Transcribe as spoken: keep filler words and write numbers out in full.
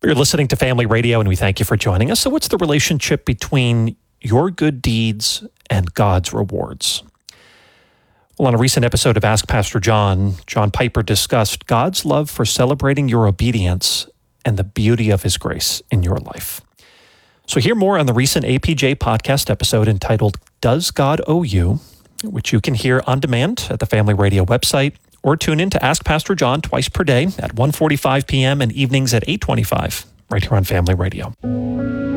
You're listening to Family Radio, and we thank you for joining us. So what's the relationship between your good deeds and God's rewards? Well, on a recent episode of Ask Pastor John, John Piper discussed God's love for celebrating your obedience and the beauty of his grace in your life. So hear more on the recent A P J podcast episode entitled, Does God Owe You?, which you can hear on demand at the Family Radio website, or tune in to Ask Pastor John twice per day at one forty-five p.m. and evenings at eight twenty-five, right here on Family Radio.